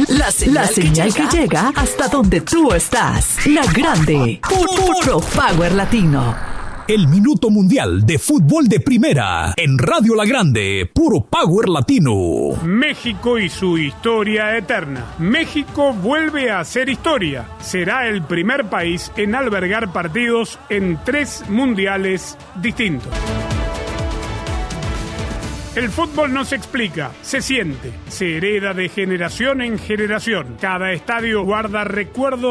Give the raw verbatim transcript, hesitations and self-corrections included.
La señal, la señal que, llega, que llega hasta donde tú estás. La grande. Puro Power Latino. El Minuto Mundial de Fútbol de Primera. En Radio La Grande. Puro Power Latino. México y su historia eterna. México vuelve a hacer historia. Será el primer país en albergar partidos en tres mundiales distintos. El fútbol no se explica, se siente, se hereda de generación en generación. Cada estadio guarda recuerdos